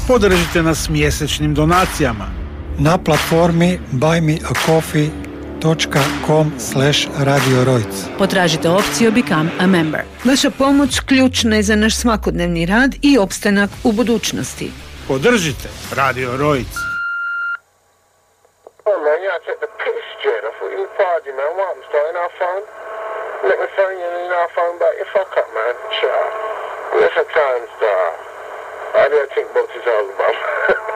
Podržite nas mjesečnim donacijama na platformi buymeacoffee.com/Radio Rojc. Potražite opciju Become a Member. Vaša pomoć ključna je za naš svakodnevni rad i opstanak u budućnosti. Podržite Radio Rojc. Oh man, you gotta take the piss, Jed. I thought you were party, man. What happened? Starting our phone? Let me phone you and our phone back. You fuck up, man. Sure. Where's the time, star? I don't think about this all about.